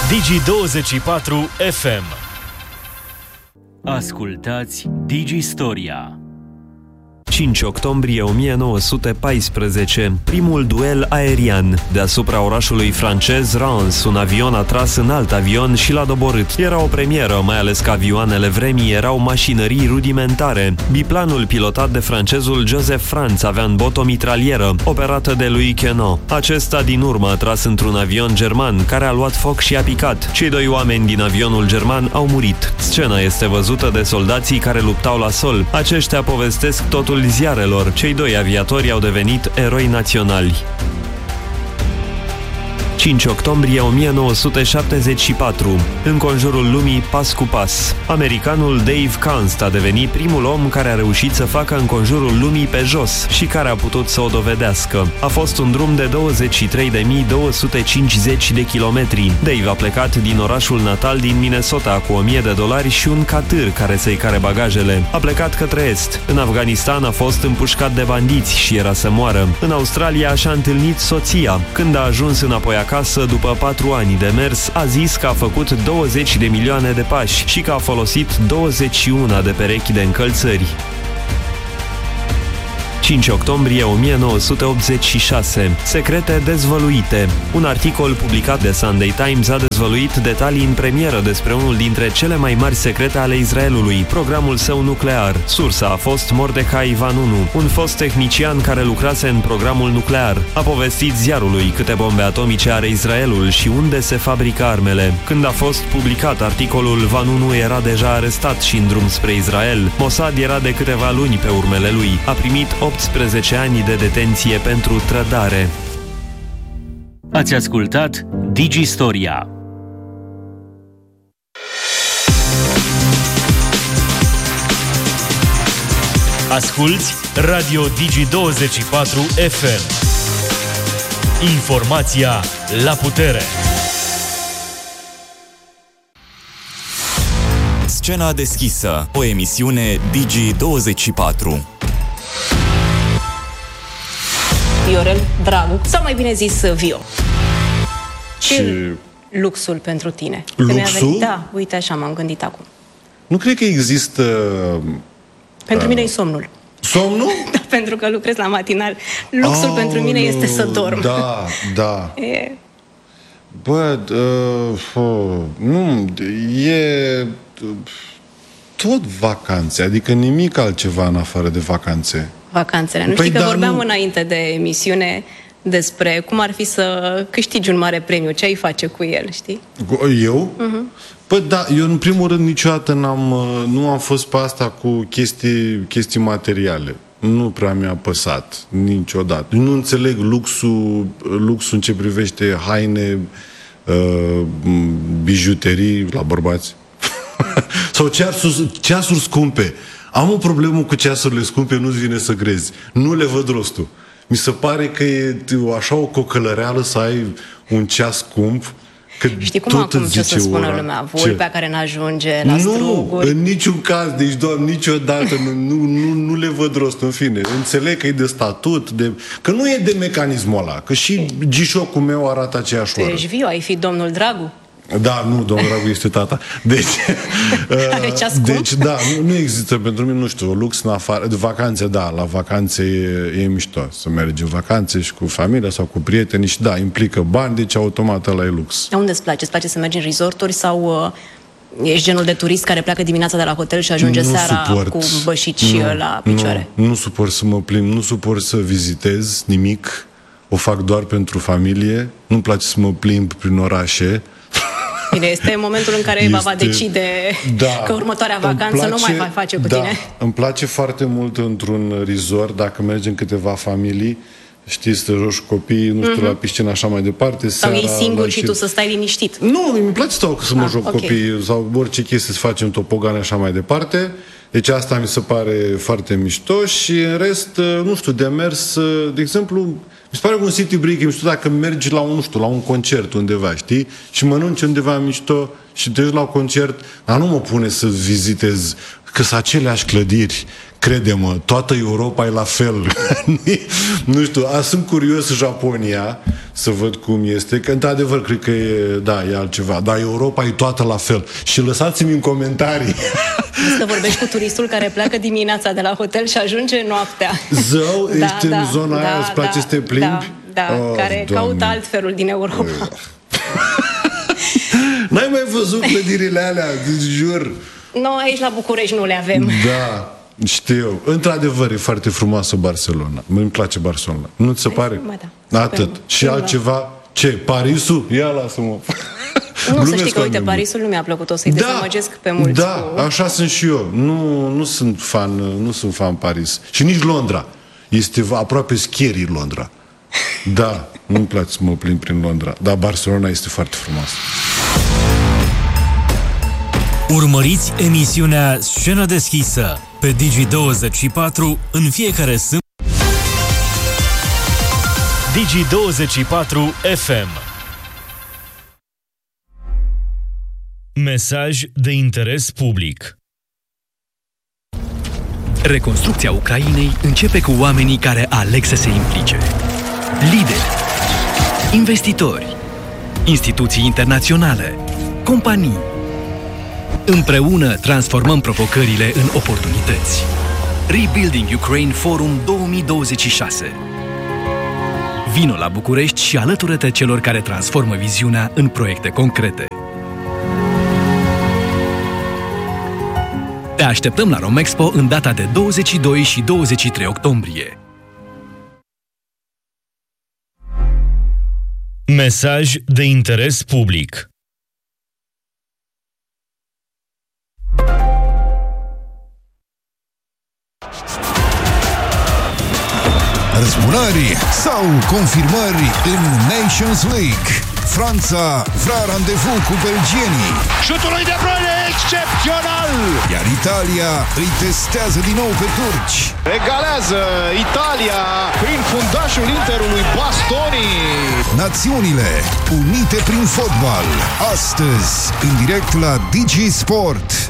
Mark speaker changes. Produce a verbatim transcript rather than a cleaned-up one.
Speaker 1: Digi douăzeci și patru F M. Ascultați Digi Storia.
Speaker 2: cinci octombrie o mie nouă sute paisprezece, primul duel aerian. Deasupra orașului francez Reims, un avion a tras în alt avion și l-a doborât. Era o premieră, mai ales că avioanele vremii erau mașinării rudimentare. Biplanul pilotat de francezul Joseph Franz avea în bot o mitralieră, operată de lui Queneau. Acesta din urmă a tras într-un avion german, care a luat foc și a picat. Cei doi oameni din avionul german au murit. Scena este văzută de soldații care luptau la sol. Aceștia povestesc totul ziarelor. Cei doi aviatori au devenit eroi naționali. cinci octombrie o mie nouă sute șaptezeci și patru. În conjurul lumii, pas cu pas. Americanul Dave Kunst a devenit primul om care a reușit să facă în conjurul lumii pe jos și care a putut să o dovedească. A fost un drum de douăzeci și trei de mii două sute cincizeci de kilometri. Dave a plecat din orașul natal din Minnesota cu o mie de dolari și un catâr care să-i care bagajele. A plecat către est. În Afganistan a fost împușcat de bandiți și era să moară. În Australia și-a întâlnit soția. Când a ajuns înapoi acasă, după patru ani de mers, a zis că a făcut douăzeci de milioane de pași și că a folosit douăzeci și unu de perechi de încălțări. cinci octombrie o mie nouă sute optzeci și șase. Secrete dezvăluite. Un articol publicat de Sunday Times a dezvăluit detalii în premieră despre unul dintre cele mai mari secrete ale Israelului, programul său nuclear. Sursa a fost Mordechai Vanunu, un fost tehnician care lucrase în programul nuclear. A povestit ziarului câte bombe atomice are Israelul și unde se fabrică armele. Când a fost publicat articolul, Vanunu era deja arestat și în drum spre Israel. Mossad era de câteva luni pe urmele lui. A primit optsprezece ani de detenție pentru trădare.
Speaker 1: Ați ascultat Digi Storia. Asculți Radio Digi douăzeci și patru F M. Informația la putere.
Speaker 3: Scena deschisă, o emisiune Digi douăzeci și patru.
Speaker 4: Viorel Dragu, sau mai bine zis Vio.
Speaker 5: Și...
Speaker 4: Ce luxul pentru tine?
Speaker 5: Luxul?
Speaker 4: Da, uite așa m-am gândit acum.
Speaker 5: Nu cred că există...
Speaker 4: Pentru
Speaker 5: uh...
Speaker 4: mine e somnul.
Speaker 5: Somnul?
Speaker 4: Da, pentru că lucrez la matinal. Luxul oh, pentru mine este să dorm.
Speaker 5: Da, da.
Speaker 4: E...
Speaker 5: Bă, uh, uh, nu, e tot vacanțe, adică nimic altceva în afară de vacanțe.
Speaker 4: Vacanțele. Nu
Speaker 5: păi
Speaker 4: știi că
Speaker 5: da,
Speaker 4: vorbeam
Speaker 5: nu...
Speaker 4: înainte de emisiune despre cum ar fi să câștigi un mare premiu, ce ai face cu el, știi?
Speaker 5: Eu? Uh-huh. Păi da, eu în primul rând niciodată n-am, nu am fost pe asta cu chestii, chestii materiale. Nu prea mi-a păsat, niciodată. Nu înțeleg luxul, luxul în ce privește haine, uh, bijuterii la bărbați. Sau ceasuri, ceasuri scumpe. Am o problemă cu ceasurile scumpe, nu-ți vine să crezi. Nu le văd rostul. Mi se pare că e așa o cocălăreală să ai un ceas scump. Că
Speaker 4: știi cum acum ce să spună ora. lumea? Vulpea care n-ajunge la
Speaker 5: nu,
Speaker 4: struguri.
Speaker 5: Nu, în niciun caz. Deci, Doamne, niciodată nu, nu, nu, nu le văd rost. În fine, înțeleg că e de statut, de... că nu e de mecanismul ăla. Că și gișocul meu arată aceeași
Speaker 4: tu
Speaker 5: oră.
Speaker 4: ești viu, ai fi domnul Dragu.
Speaker 5: Da, nu, domnul Dragu este tata. Deci,
Speaker 4: Are ceas
Speaker 5: deci da, nu, nu există pentru mine, nu știu, lux în afară, de vacanțe, da, la vacanțe e, e mișto, să mergi în vacanțe și cu familia sau cu prietenii și da, implică bani, deci automat ăla e lux.
Speaker 4: Dar unde îți place? Îți place să mergi în resorturi sau uh, ești genul de turist care pleacă dimineața de la hotel și ajunge nu seara suport. cu bășici nu, la picioare?
Speaker 5: Nu, nu suport să mă plimb, nu suport să vizitez nimic, o fac doar pentru familie, nu-mi place să mă plimb prin orașe.
Speaker 4: Bine, este momentul în care Eva este... va decide da, că următoarea vacanță place, nu mai va face cu
Speaker 5: da,
Speaker 4: tine.
Speaker 5: Îmi place foarte mult într-un resort, dacă mergem câteva familii, știi, să te joci copiii, nu știu, mm-hmm. la piscină, așa mai departe.
Speaker 4: Sau ei singuri și tu să stai liniștit.
Speaker 5: Nu, îmi place să, să mă ah, joc okay. copiii sau orice chestie să facem topogane, așa mai departe. Deci asta mi se pare foarte mișto și în rest, nu știu, de mers, de exemplu, mi se pare că un city break e mișto dacă mergi la un, nu știu, la un concert undeva, știi? Și mănânci undeva mișto și te duci la un concert, dar nu mă pune să vizitez, că sunt aceleași clădiri, crede-mă, toată Europa e la fel. Nu știu, a, sunt curios Japonia să văd cum este, că într-adevăr cred că e, da, e altceva, dar Europa e toată la fel. Și lăsați-mi în comentarii.
Speaker 4: Să vorbești cu turistul care pleacă dimineața de la hotel și ajunge noaptea.
Speaker 5: Zău, da, ești da, în zona da, aia, îți place da, să te plimbi?
Speaker 4: Da, da, oh, care Doamne. Caută altfelul din Europa.
Speaker 5: N-ai mai văzut clădirile alea, jur.
Speaker 4: Noi aici la București nu le avem.
Speaker 5: Da, știu. Într-adevăr, e foarte frumoasă Barcelona. Îmi place Barcelona. Nu ți se pare?
Speaker 4: Da,
Speaker 5: atât. Și altceva? Ce? Parisul? Ia lasă-mă.
Speaker 4: Nu, să știi că, uite, Parisul nu mi-a plăcut. O să-i da, dezamăgesc pe mulți.
Speaker 5: Da, cu... așa sunt și eu. Nu, nu sunt fan, nu sunt fan Paris. Și nici Londra. Este aproape scary Londra. Da, nu-mi place să mă plimb prin Londra. Dar Barcelona este foarte frumoasă.
Speaker 1: Urmăriți emisiunea Scenă deschisă pe Digi douăzeci și patru în fiecare sâmbătă. Digi douăzeci și patru F M. Mesaj de interes public.
Speaker 6: Reconstrucția Ucrainei începe cu oamenii care aleg să se implice. Lideri, investitori, instituții internaționale, companii. Împreună transformăm provocările în oportunități. Rebuilding Ukraine Forum două mii douăzeci și șase. Vino la București și alătură-te celor care transformă viziunea în proiecte concrete. Te așteptăm la Romexpo în data de douăzeci și doi și douăzeci și trei octombrie.
Speaker 1: Mesaj de interes public.
Speaker 7: Răzbunări sau confirmări în Nations League. Franța vrea randevu cu belgienii.
Speaker 8: Șutul lui De Bruyne excepțional!
Speaker 7: Iar Italia îi testează din nou pe turci.
Speaker 8: Egalează Italia prin fundașul Interului Bastoni.
Speaker 7: Națiunile unite prin fotbal. Astăzi, în direct la Digi Sport.